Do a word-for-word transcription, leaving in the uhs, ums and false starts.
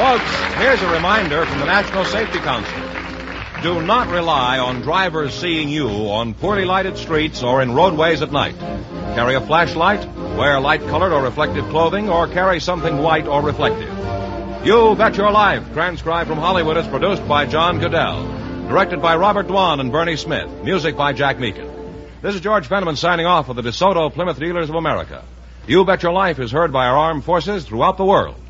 Folks, here's a reminder from the National Safety Council. Do not rely on drivers seeing you on poorly lighted streets or in roadways at night. Carry a flashlight, wear light-colored or reflective clothing, or carry something white or reflective. You Bet Your Life, transcribed from Hollywood, is produced by John Goodell. Directed by Robert Dwan and Bernie Smith. Music by Jack Meakin. This is George Fenneman signing off for the DeSoto Plymouth Dealers of America. You Bet Your Life is heard by our armed forces throughout the world.